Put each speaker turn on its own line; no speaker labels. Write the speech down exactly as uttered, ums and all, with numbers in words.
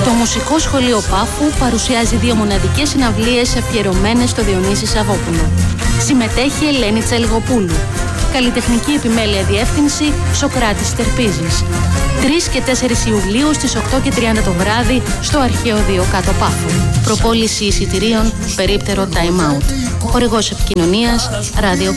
Το Μουσικό Σχολείο Πάφου παρουσιάζει δύο μοναδικές συναυλίες αφιερωμένες στο Διονύση Σαββόπουλο. Συμμετέχει η Ελένη Τσαλιγοπούλου. Καλλιτεχνική επιμέλεια διεύθυνση Σοκράτης Τερπίζης. τρεις και τέσσερις Ιουλίου στις οκτώ και τριάντα το βράδυ στο Αρχαίο δύο Κάτω Πάφου. Προπόληση εισιτηρίων περίπτερο Time Out. Χορηγός επικοινωνίας Ράδιο